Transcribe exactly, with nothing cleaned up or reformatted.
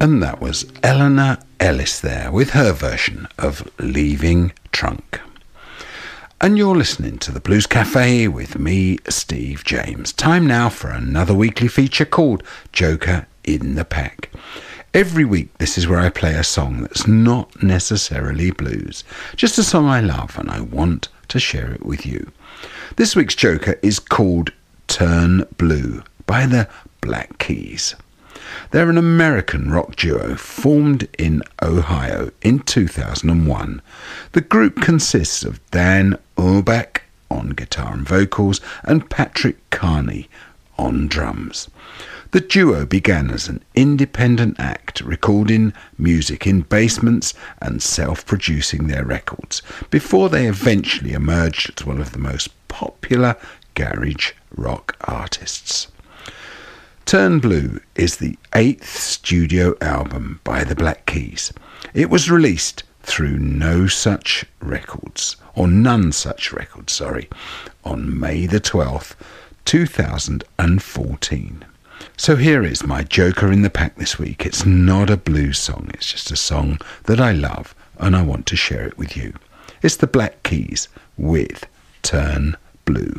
And that was Eleanor Ellis there with her version of Leaving Trunk. And you're listening to the Blues Cafe with me, Steve James. Time now for another weekly feature called Joker in the Pack. Every week, this is where I play a song that's not necessarily blues, just a song I love and I want to share it with you. This week's Joker is called Turn Blue by the Black Keys. They're an American rock duo formed in Ohio in two thousand one. The group consists of Dan Auerbach on guitar and vocals and Patrick Carney on drums. The duo began as an independent act, recording music in basements and self-producing their records, before they eventually emerged as one of the most popular garage rock artists. Turn Blue is the eighth studio album by the Black Keys. It was released through No Such Records, or None Such Records, sorry, on May the twelfth, two thousand fourteen. So here is my Joker in the Pack this week. It's not a blues song, it's just a song that I love and I want to share it with you. It's the Black Keys with Turn Blue.